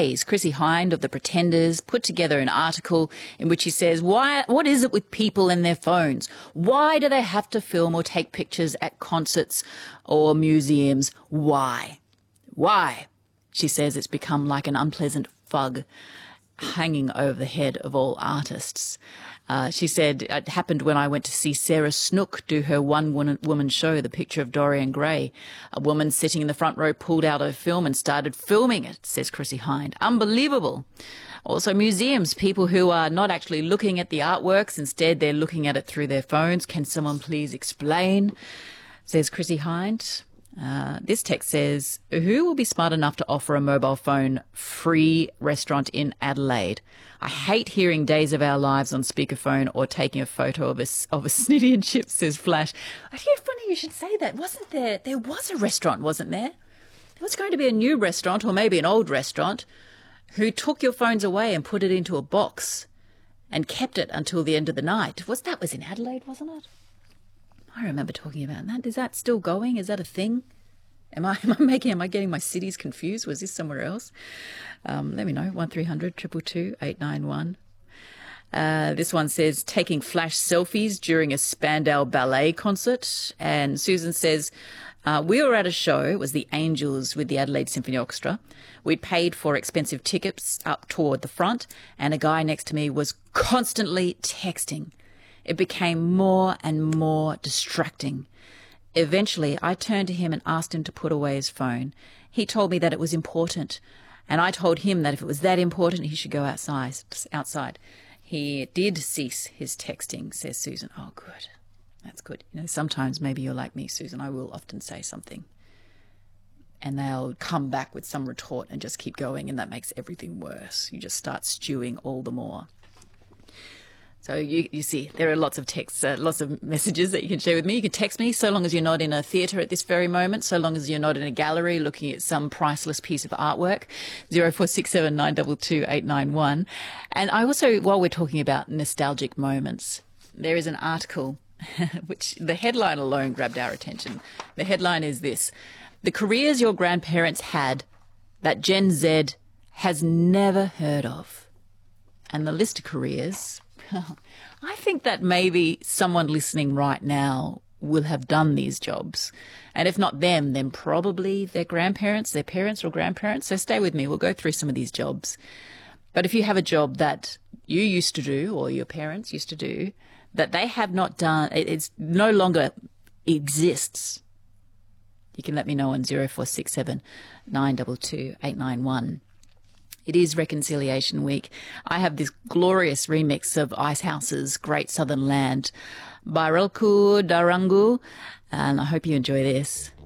days, Chrissie Hynde of The Pretenders put together an article in which he says, what is it with people and their phones? Why do they have to film or take pictures at concerts or museums? Why? Why? She says it's become like an unpleasant fog hanging over the head of all artists. She said it happened when I went to see Sarah Snook do her one-woman show, The Picture of Dorian Gray. A woman sitting in the front row pulled out her film and started filming it, says Chrissie Hynde. Unbelievable. Also museums, people who are not actually looking at the artworks, instead they're looking at it through their phones. Can someone please explain, says Chrissie Hynde. This text says, who will be smart enough to offer a mobile phone free restaurant in Adelaide? I hate hearing Days of Our Lives on speakerphone or taking a photo of a snitty and chips, says Flash. It's funny you should say that. Wasn't there? There was a restaurant, wasn't there? There was going to be a new restaurant or maybe an old restaurant who took your phones away and put it into a box and kept it until the end of the night. That was in Adelaide, wasn't it? I remember talking about that. Is that still going? Is that a thing? Am I getting my cities confused? Was this somewhere else? Let me know. 1300 222 891. This one says taking flash selfies during a Spandau Ballet concert. And Susan says, we were at a show. It was the Angels with the Adelaide Symphony Orchestra. We'd paid for expensive tickets up toward the front, and a guy next to me was constantly texting. It became more and more distracting. Eventually, I turned to him and asked him to put away his phone. He told me that it was important, and I told him that if it was that important, he should go outside. He did cease his texting, says Susan. Oh, good. That's good. Sometimes maybe you're like me, Susan. I will often say something, and they'll come back with some retort and just keep going, and that makes everything worse. You just start stewing all the more. So you see, there are lots of texts, lots of messages that you can share with me. You can text me so long as you're not in a theatre at this very moment, so long as you're not in a gallery looking at some priceless piece of artwork, 0467 922 891. And I also, while we're talking about nostalgic moments, there is an article which the headline alone grabbed our attention. The headline is this: the careers your grandparents had that Gen Z has never heard of. And the list of careers... I think that maybe someone listening right now will have done these jobs. And if not them, then probably their grandparents, their parents or grandparents. So stay with me. We'll go through some of these jobs. But if you have a job that you used to do or your parents used to do that they have not done, it's no longer exists, you can let me know on 0467 922 891. It is Reconciliation Week. I have this glorious remix of Icehouse's Great Southern Land by Relku Darangu, and I hope you enjoy this.